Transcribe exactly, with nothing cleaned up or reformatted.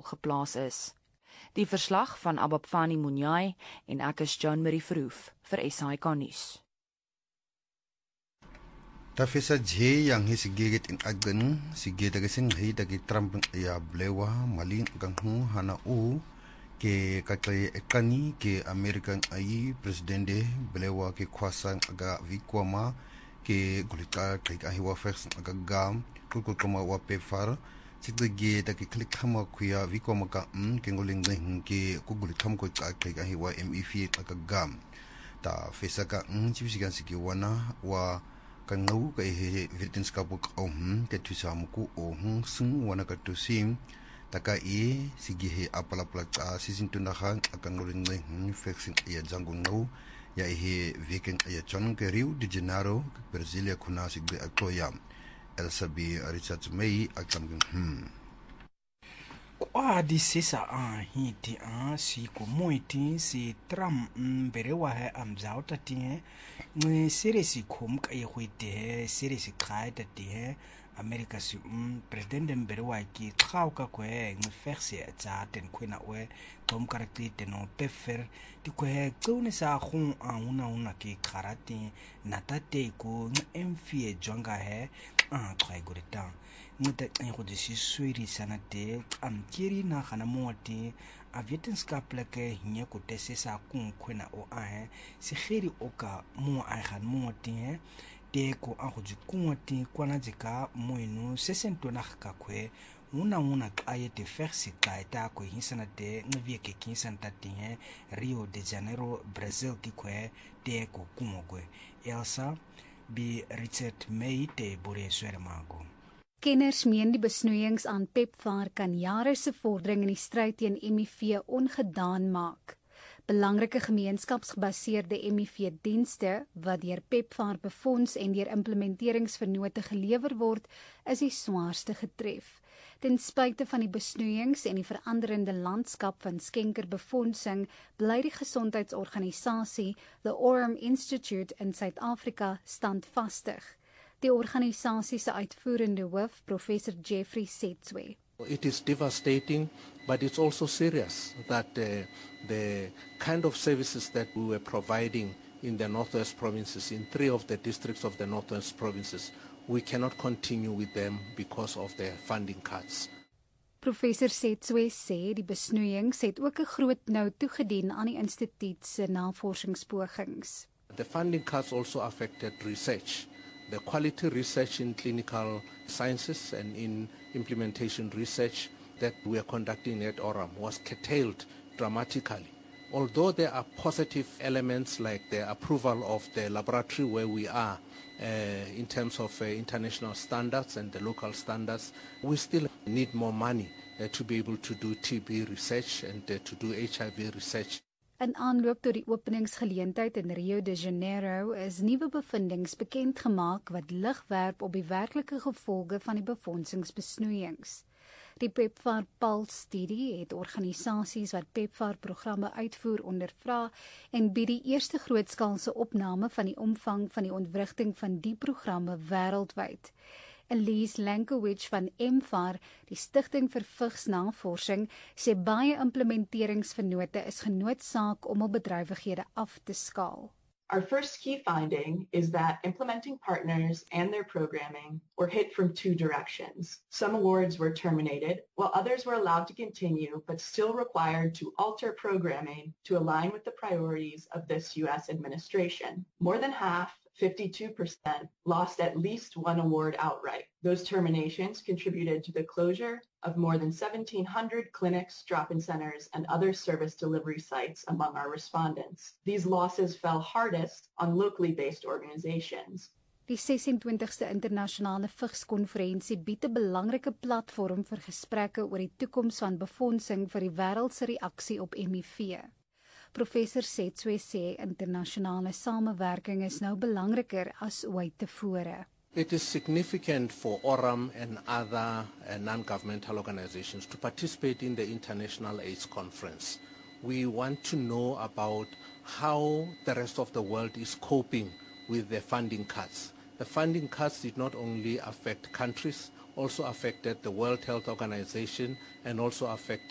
geplaas is. Die verslag van Ababfani Munyai en ek is John Marie Verhoef vir S A I K nuus. Tafisa J yang hi sigeget in agden sigeta kesin hi dagi Trump ya blewa malin ganghu hana u ke kakle ekani ke American ai presidente blewa ke kwasa aga vikwama ke gulita kai hi wa first aga gam kukukoma wa pefar sigege dagi klik hama kuya vikwama ka m ke ngolingeng ke kugulitam ko kai hi wa mef aga gam ta fesa ka m chibisigan sigiwana wa kangau ka he vitins ka buk om ke tusam ku om sung wana ka tusim taka e sigi he apala pala cha sisin tunda khan akangurin ngai fexing ya jangu ngau ya he weekend ya chon ke Rio de Janeiro Brasilia kuna sigbe akloya elsabi Richard May akam hmm kwa di sisa a hiti a si ko moiti si tram mbere wa he amzao ta ti ngi sere si khom ka ye huite sere si khai ta ti America si president mbere wa ki khau ka kwe ngi ferse cha ten kwena we tom karakti teno pefer ti kwe tsone sa khon a una una ki kharati natate ko mfie jonga he a khai gorita ngita go di si swiri sanate am kiri na khana moti avietens ka pleke nye ko tese sa kun kwena o a se khiri o ka mo a khan moti te ko a go di kunti kwana jika moinu sesento na ka kwe una una ayete fersi ka eta ko hinsanate ngvie ke kinsanta tin Rio de Janeiro Brazil ki kwe te ko kumogwe Elsa bi Richard May te bore swermago. Kenners meen die besnoeiings aan PEPFAR kan jare se vordering in die stryd teen M I V ongedaan maak. Belangrike gemeenskapsgebaseerde M I V-dienste wat deur PEPFAR befonds en deur implementeringsvennote gelewer word, is die swaarste getref. Ten spyte van die besnoeiings en die veranderende landskap van skenkerbefondsing, bly die gesondheidsorganisasie, the Aurum Institute in Suid-Afrika, standvastig. Die organisasie se uitvoerende hoof, Professor Jeffrey Setswe. It is devastating, but it's also serious that uh, the kind of services that we were providing in the Northwest provinces, in three of the districts of the Northwest provinces, we cannot continue with them because of the funding cuts. Professor Setswe sê die besnoeiings het ook 'n groot nou toegedien aan die instituut se navorsingspogings. The funding cuts also affected research. The quality research in clinical sciences and in implementation research that we are conducting at Aurum was curtailed dramatically. Although there are positive elements like the approval of the laboratory where we are uh, in terms of uh, international standards and the local standards, we still need more money uh, to be able to do T B research and uh, to do H I V research. In aanloop tot die openingsgeleentheid in Rio de Janeiro is nuwe bevindinge bekend gemaak wat lig werp op die werklike gevolge van die befondsingsbesnoeiings. Die PEPFAR Pulse studie het organisasies wat PEPFAR-programme uitvoer ondervra en bied die eerste grootskaalse opname van die omvang van die ontwrigting van die programme wêreldwyd. Elise Lankowicz van MFAR, die Stichting vir Vigsnavorsing, sê baie implementeringsvennote is genoodsaak om hul bedrywighede af te skaal. Our first key finding is that implementing partners and their programming were hit from two directions. Some awards were terminated, while others were allowed to continue, but still required to alter programming to align with the priorities of this U S administration. More than half, fifty-two percent, lost at least one award outright. Those terminations contributed to the closure of more than seventeen hundred clinics, drop-in centers, and other service delivery sites among our respondents. These losses fell hardest on locally based organizations. Die ses-en-twintigste internasionale vigskonferensie bied 'n belangrike platform vir gesprekke oor die toekoms van befondsing vir die wêreld se reaksie op M I V. Professor Setswe sê internasionale samewerking is nou belangriker as ooit tevore. It is significant for Aurum and other uh, non-governmental organizations to participate in the International AIDS Conference. We want to know about how the rest of the world is coping with the funding cuts. The funding cuts did not only affect countries, also affected the World Health Organization and also affected